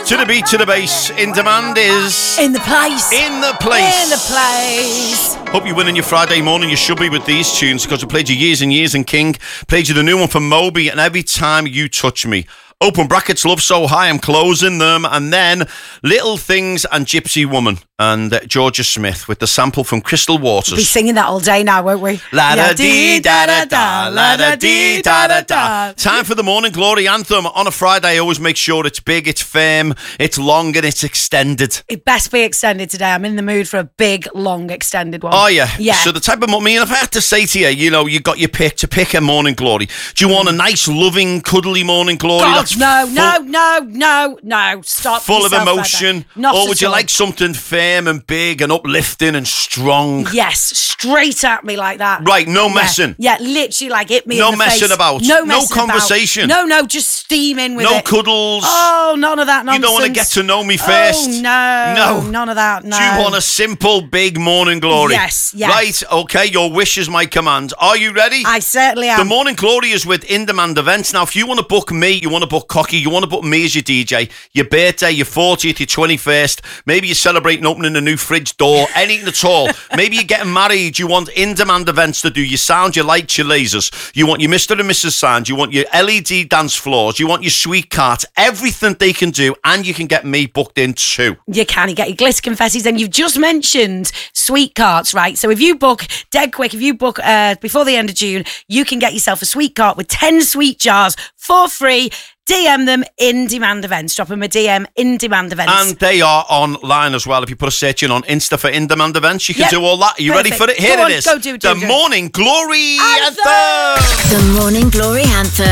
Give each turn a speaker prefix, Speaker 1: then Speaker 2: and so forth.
Speaker 1: To the beat, to the bass. In Demand is...
Speaker 2: In the place.
Speaker 1: In the place.
Speaker 2: In the place.
Speaker 1: Hope you're winning your Friday morning. You should be with these tunes because we played you Years and Years and King. Played you the new one from Moby and Every Time You Touch Me. Open brackets, Love So High, I'm closing them. And then Little Things and Gypsy Woman and Georgia Smith with the sample from Crystal Waters.
Speaker 2: We'll be singing that all day now, won't we?
Speaker 1: La-da-dee-da-da-da, la-da-dee-da-da-da. Time for the Morning Glory Anthem. On a Friday, I always make sure it's big, it's firm, it's long and it's extended.
Speaker 2: It best be extended today. I'm in the mood for a big, long, extended one.
Speaker 1: Oh, yeah.
Speaker 2: Yeah.
Speaker 1: So the type of morning, if I had to say to you, you know, you got your pick to pick a Morning Glory. Do you want a nice, loving, cuddly Morning Glory?
Speaker 2: God, no. Stop.
Speaker 1: Full of emotion?
Speaker 2: Like Not
Speaker 1: or would you
Speaker 2: all.
Speaker 1: like something firm and big and uplifting and strong?
Speaker 2: Yes, straight at me like that.
Speaker 1: Right, no messing.
Speaker 2: Yeah, literally like hit me
Speaker 1: No
Speaker 2: in the face.
Speaker 1: messing about.
Speaker 2: No
Speaker 1: No
Speaker 2: messing
Speaker 1: conversation.
Speaker 2: about. No, just steaming with
Speaker 1: No
Speaker 2: it.
Speaker 1: cuddles.
Speaker 2: Oh, none of that nonsense.
Speaker 1: You don't want to get to know me first.
Speaker 2: Oh, no.
Speaker 1: No.
Speaker 2: None of that, no.
Speaker 1: Do you want a simple, big Morning Glory?
Speaker 2: Yes.
Speaker 1: Right, okay, your wish is my command. Are you ready?
Speaker 2: I certainly am.
Speaker 1: The Morning Glory is with In Demand Events. Now, if you want to book me, you want to book Cocky, you want to book me as your DJ, your birthday, your 40th, your 21st, maybe you're celebrating opening a new fridge door, anything at all. Maybe you're getting married, you want In Demand Events to do your sound, your lights, your lasers. You want your Mr. and Mrs. sound, you want your LED dance floors, you want your sweet cart, everything they can do, and you can get me booked in too.
Speaker 2: You can. You get your glitter confettis, and you've just mentioned sweet carts, right? So if you book dead quick, if you book before the end of June, you can get yourself a sweet cart with 10 sweet jars for free. DM them In Demand Events. Drop them a DM In Demand Events.
Speaker 1: And they are online as well. If you put a search in on Insta for In Demand Events, you can do all that. Are you ready for it? Here it is.
Speaker 2: Go do it.
Speaker 1: The Morning Glory
Speaker 2: Anthem.
Speaker 1: Anthem.
Speaker 3: The Morning Glory Anthem.